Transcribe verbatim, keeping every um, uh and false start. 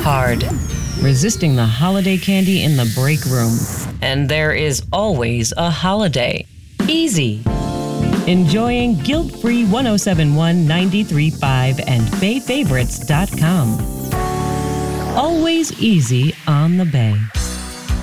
Hard. Resisting the holiday candy in the break room. And there is always a holiday. Easy. Enjoying guilt-free one oh seven point one, ninety-three point five and bay favorites dot com. Always easy on the Bay.